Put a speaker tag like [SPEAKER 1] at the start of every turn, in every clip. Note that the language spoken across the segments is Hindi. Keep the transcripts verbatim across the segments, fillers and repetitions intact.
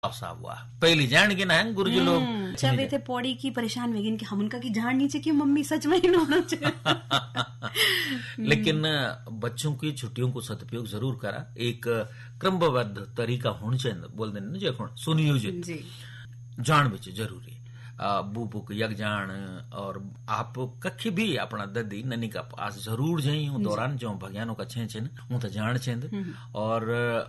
[SPEAKER 1] साहब हुआ पहली जान के ना है गुरुजी लोग
[SPEAKER 2] जब थे पौड़ी की परेशान वेगिन कि हम उनका की जान नीचे की मम्मी सच में ही होना चाहिए।
[SPEAKER 1] लेकिन बच्चों की छुट्टियों को सदुपयोग जरूर करा, एक क्रमबद्ध तरीका होना चाहिए बोल देने जो सुनियोजित जान बिच जरूरी बुक यक जान और आप कखी भी अपना ददी ननी का पास जरूर जाई हूं दौरान जो भगवानों का छे छे हूं तो जान छेंद और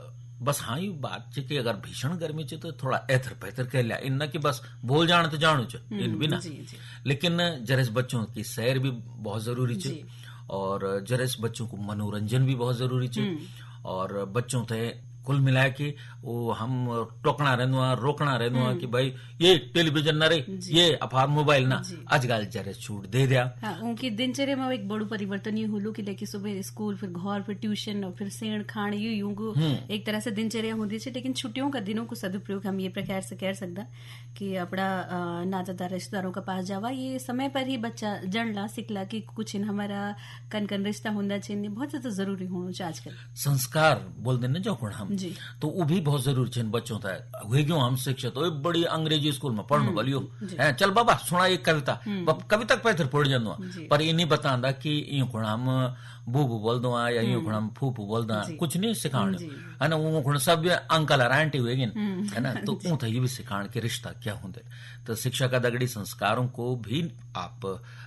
[SPEAKER 1] बस हाँ ये बात चे कि अगर भीषण गर्मी चे तो थोड़ा एथर पैथर कह लिया इन कि बस बोल जान तो जानू चे इन भी ना, लेकिन जरेस बच्चों की सैर भी बहुत जरूरी चे और जरेस बच्चों को मनोरंजन भी बहुत जरूरी चे और बच्चों ते कुल मिला के वो हम टोकना रहना रोकना रहना कि भाई ये टेलीविजन ना रे ये अफार मोबाइल ना आजकल जरे छूट दे दिया।
[SPEAKER 2] हाँ, उनकी दिनचर्या में एक बड़ू परिवर्तन ये हुलू कि लेके सुबह स्कूल फिर घर फिर ट्यूशन और फिर सेण खाण यू यूं एक तरह से दिनचर्या होती है, लेकिन छुट्टियों का दिनों को सदुपयोग हम ये प्रकार से कर सकता कि अपना नातादार रिश्तेदारों का पास जावा, ये समय पर ही बच्चा जड़ला सिखला कि कुछ इन हमारा कन कन रिश्ता होना चाहिए, बहुत ज्यादा जरूरी होना चाहिए आजकल।
[SPEAKER 1] संस्कार बोल देने जो हम
[SPEAKER 2] जी
[SPEAKER 1] तो वो भी बहुत जरूरी है बच्चों था हुए क्यों हम शिक्षित तो बड़ी अंग्रेजी स्कूल में पढ़ने वाली हो चल बाबा सुना एक कविता कविता पैथर पढ़ जानो पर ये नहीं बतांदा कि यूं खुण हम बूबू बोल दो या यूं खुण हम फूफू बोल दो, कुछ नहीं सिखाने है ना, वो खुण सब अंकल आंटी हुए है ना, तो ऊँ था ये भी सिखाने के रिश्ता क्या होंगे। तो शिक्षा का दगड़ी संस्कारों को भी आप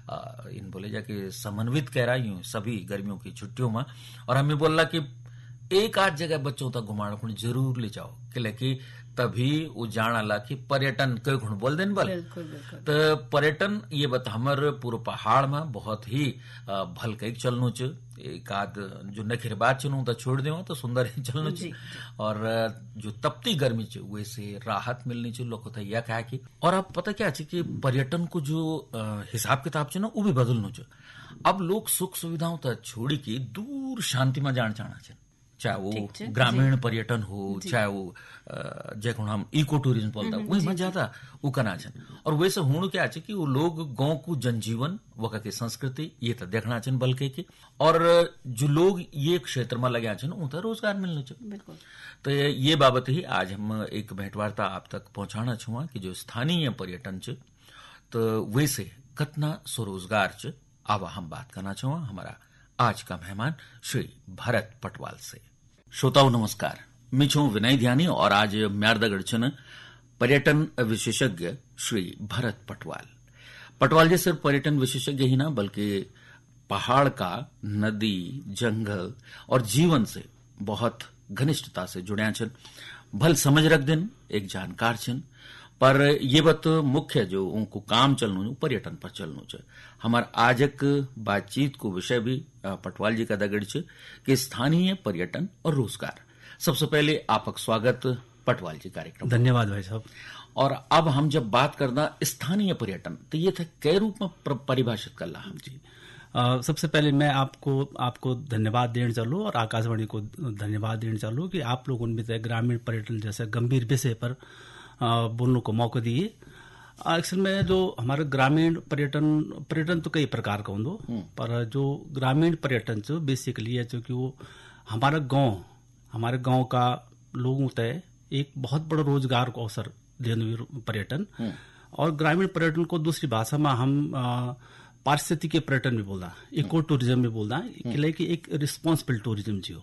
[SPEAKER 1] इन बोले जाके समन्वित कह रहा यूं सभी गर्मियों की छुट्टियों में, और हमें बोल रहा कि एक आध जगह बच्चों तक घुमाने खुण जरूर ले जाओ कि तभी वो जान आला कि पर्यटन कई खुण बोल देन बल तो पर्यटन ये बता हमारे पूरे पहाड़ में बहुत ही भल कई चलनु च, एक आध जो नखिर बात चलू तो छोड़ दे तो सुंदर ही चलनु च, और जो तपती गर्मी च वैसे राहत मिलनी चाहिए लोग को यह कहा कि, और अब पता क्या है कि पर्यटन को जो हिसाब किताब च ना वो भी बदलनु च, अब लोग सुख सुविधाओं तक छोड़ी की दूर शांति में जान चाहना चाहिए, चाहे वो ग्रामीण पर्यटन हो चाहे वो जैसे हम इको टूरिज्म बोलता वही में ज्यादा वो करना चाहिए। और वैसे होने क्या है कि वो लोग गांव को जनजीवन वहाँ की संस्कृति ये तो देखना चाहिए बल्कि की, और जो लोग ये क्षेत्र में लगे चाहिए उनको रोजगार मिलना चाहिए। तो ये बाबत ही आज हम एक भेंटवार्ता आप तक पहुंचाना छुआ कि जो स्थानीय पर्यटन च तो वैसे कतना स्वरोजगार च आवा हम बात करना छुआ हमारा आज का मेहमान श्री भरत पटवाल से। श्रोताओं नमस्कार, मैं छू विनय ध्यानी और आज म्यारदगढ़ छन पर्यटन विशेषज्ञ श्री भरत पटवाल। पटवाल जी सिर्फ पर्यटन विशेषज्ञ ही ना बल्कि पहाड़ का नदी जंगल और जीवन से बहुत घनिष्ठता से जुड़े छन, भल समझ रख दिन एक जानकार छन, पर ये बात मुख्य जो उनको काम चलनु पर्यटन पर चलनु च। हमार आज एक बातचीत को विषय भी पटवाल जी का दगड़ च कि स्थानीय पर्यटन और रोजगार। सबसे पहले आपका स्वागत पटवाल जी कार्यक्रम।
[SPEAKER 3] धन्यवाद भाई साहब।
[SPEAKER 1] और अब हम जब बात करना स्थानीय पर्यटन तो ये था कई रूप में परिभाषित कर ला हम जी।
[SPEAKER 3] आ, सबसे पहले मैं आपको आपको धन्यवाद देना चालू और आकाशवाणी को धन्यवाद देना चालू कि आप लोगों ने ग्रामीण पर्यटन जैसे गंभीर विषय पर बोलने को मौका दिए। अक्सर में जो हमारे ग्रामीण पर्यटन पर्यटन तो कई प्रकार का होंगे, पर जो ग्रामीण पर्यटन जो बेसिकली है जो कि वो हमारा गांव हमारे गांव का लोगों तय एक बहुत बड़ा रोजगार को अवसर देने पर्यटन, और ग्रामीण पर्यटन को दूसरी भाषा में हम पारिस्थितिकी पर्यटन भी बोलना, इको टूरिज्म भी बोलना कि एक रिस्पॉन्सिबल टूरिज्म जी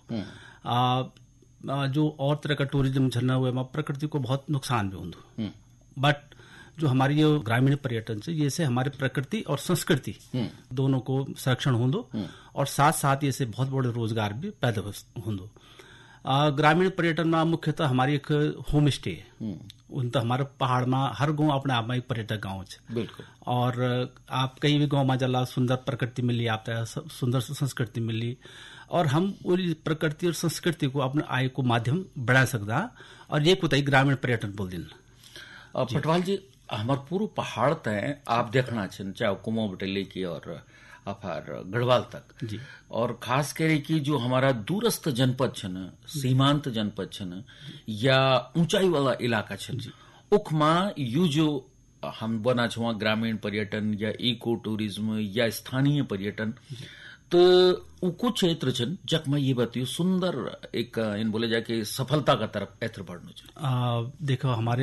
[SPEAKER 3] हो। जो और तरह का टूरिज्म झरना हुआ है प्रकृति को बहुत नुकसान भी होंगे, बट जो हमारी ये ग्रामीण पर्यटन से ये से हमारे प्रकृति और संस्कृति दोनों को संरक्षण होंदो और साथ साथ ये से बहुत बड़े रोजगार भी पैदा होंदो। ग्रामीण पर्यटन में मुख्यतः हमारी एक होम स्टे है, उन तो हमारे पहाड़ में हर गांव अपने आप में एक पर्यटक गांव है बिल्कुल, और आप कहीं भी गांव में जला सुंदर प्रकृति मिली, आप सुंदर संस्कृति मिली, और हम प्रकृति और संस्कृति को अपने आय को माध्यम बढ़ा सकता, और ये कुछ ग्रामीण पर्यटन बोल दिन।
[SPEAKER 1] पटवाल जी हमारे पूरे पहाड़ तय आप देखना चाहिए चाहे कुमो बटेली की और अफार गढ़वाल तक जी, और खास करे कि जो हमारा दूरस्थ जनपद छन सीमांत जनपद छन या ऊंचाई वाला इलाका छन उखमा यू जो हम बना छुआ ग्रामीण पर्यटन या इको टूरिज्म या स्थानीय पर्यटन तो वो कुछ क्षेत्र छन जखमा ये बताइयो सुंदर एक इन बोले जाके सफलता का तरफ एथर बढ़ना चाहिए।
[SPEAKER 3] देखो हमारे